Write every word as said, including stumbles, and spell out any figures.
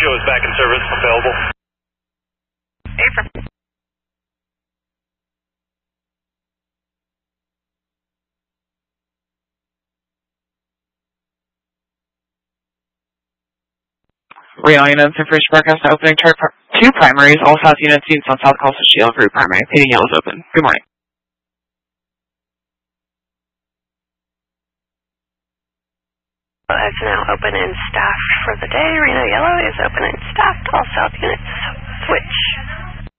Show is back in service, available. Affirm. Reno units in Fish Broadcast opening two, two primaries, all South units units on South Coast Shield Route primary. Ping yellow is open. Good morning. Is now open and staffed for the day. Reno Yellow is open and staffed. All South units switch.